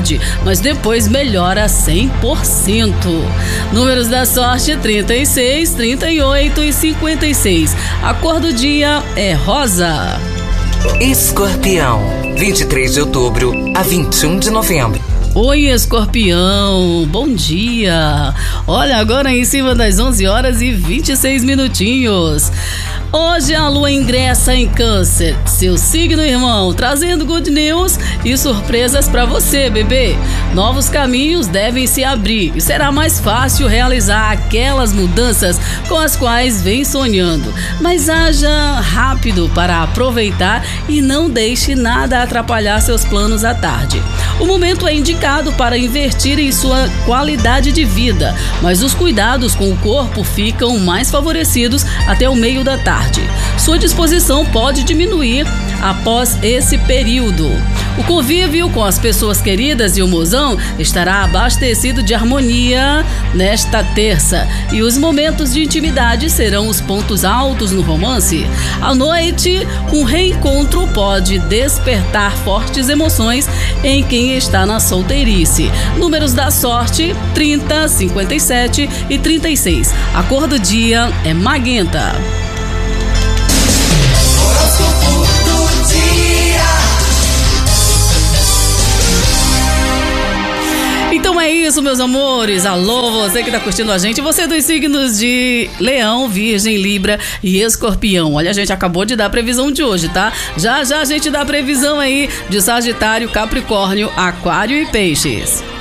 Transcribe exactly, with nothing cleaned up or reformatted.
tarde, mas depois melhora cem por cento. Números da sorte: trinta e seis, trinta e oito e cinquenta e seis. A cor do dia é rosa. Escorpião, vinte e três de outubro a vinte e um de novembro. Oi, Escorpião, bom dia. Olha, agora em cima das onze horas e vinte e seis minutinhos. Hoje a lua ingressa em Câncer, seu signo, irmão, trazendo good news e surpresas para você, bebê. Novos caminhos devem se abrir e será mais fácil realizar aquelas mudanças com as quais vem sonhando. Mas haja rápido para aproveitar e não deixe nada atrapalhar seus planos à tarde. O momento é indicado para investir em sua qualidade de vida, mas os cuidados com o corpo ficam mais favorecidos até o meio da tarde. Sua disposição pode diminuir após esse período. O convívio com as pessoas queridas e o mozão estará abastecido de harmonia nesta terça, e os momentos de intimidade serão os pontos altos no romance. À noite, um reencontro pode despertar fortes emoções em quem está na solteirice. Números da sorte: trinta, cinquenta e sete e trinta e seis. A cor do dia é magenta. Então é isso, meus amores. Alô, você que tá curtindo a gente, você dos signos de Leão, Virgem, Libra e Escorpião. Olha, a gente acabou de dar a previsão de hoje, tá? Já já a gente dá a previsão aí de Sagitário, Capricórnio, Aquário e Peixes.